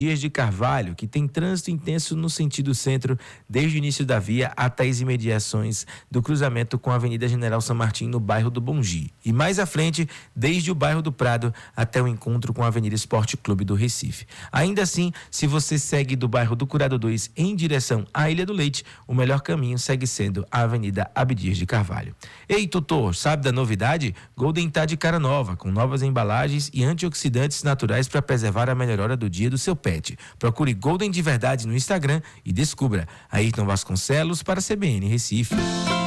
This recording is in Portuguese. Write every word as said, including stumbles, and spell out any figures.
Dias de Carvalho, que tem trânsito intenso no sentido centro, desde o início da via até as imediações do cruzamento com a Avenida General San Martín, no bairro do Bongi. E mais à frente, desde o bairro do Prado até o encontro com a Avenida Esporte Clube do Recife. Ainda assim, se você segue do bairro do Curado dois em direção à Ilha do Leite, o melhor caminho segue sendo a Avenida Abdias de Carvalho. Ei, Tutor, sabe da novidade? Golden tá de cara nova, com novas embalagens e antioxidantes naturais para preservar a melhor hora do dia do seu pet. Procure Golden de Verdade no Instagram e descubra. Ayrton Vasconcelos para a C B N Recife.